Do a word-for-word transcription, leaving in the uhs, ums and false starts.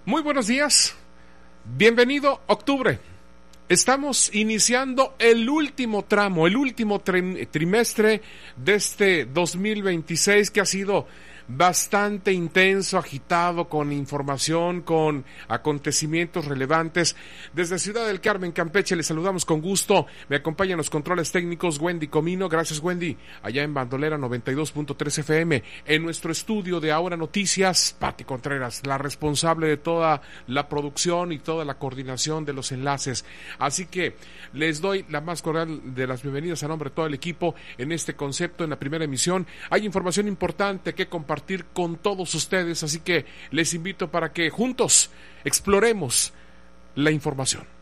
Muy buenos días, bienvenido octubre. Estamos iniciando el último tramo, el último tri- trimestre de este dos mil veintiséis que ha sido bastante intenso, agitado, con información, con acontecimientos relevantes. Desde Ciudad del Carmen, Campeche, les saludamos con gusto. Me acompañan los controles técnicos Wendy Comino. Gracias, Wendy. Allá en Bandolera noventa y dos punto tres F M. En nuestro estudio de Ahora Noticias, Pati Contreras, la responsable de toda la producción y toda la coordinación de los enlaces. Así que les doy la más cordial de las bienvenidas a nombre de todo el equipo en este concepto, en la primera emisión. Hay información importante que compartir con todos ustedes, así que les invito para que juntos exploremos la información.